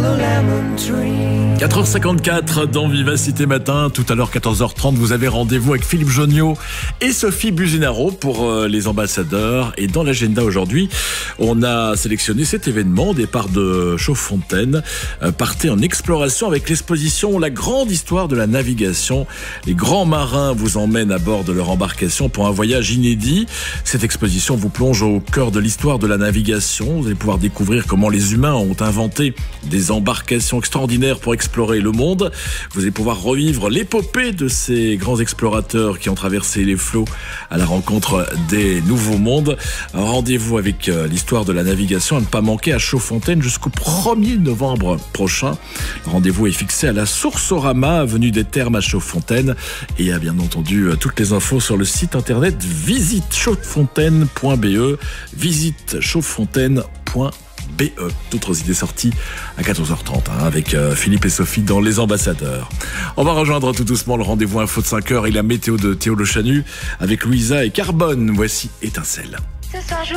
4h54 dans Vivacité Matin. Tout à l'heure, 14h30, vous avez rendez-vous avec Philippe Jonniot et Sophie Buzinaro pour les ambassadeurs. Et dans l'agenda aujourd'hui, on a sélectionné cet événement au départ de Chauffontaine. Partez en exploration avec l'exposition La grande histoire de la navigation. Les grands marins vous emmènent à bord de leur embarcation pour un voyage inédit. Cette exposition vous plonge au cœur de l'histoire de la navigation. Vous allez pouvoir découvrir comment les humains ont inventé des embarcations extraordinaires pour explorer le monde. Vous allez pouvoir revivre l'épopée de ces grands explorateurs qui ont traversé les flots à la rencontre des nouveaux mondes. Un rendez-vous avec l'histoire de la navigation à ne pas manquer à Chauffontaine jusqu'au 1er novembre prochain. Le rendez-vous est fixé à la Sourceorama, avenue des Thermes à Chauffontaine. Et il y a bien entendu toutes les infos sur le site internet visitechauffontaine.be, visitechauffontaine.be. D'autres idées sorties à 14h30 avec Philippe et Sophie dans Les Ambassadeurs. On va rejoindre tout doucement le rendez-vous info de 5h et la météo de Théo Le Chanu avec Louisa et Carbone. Voici Étincelle. Ce soir,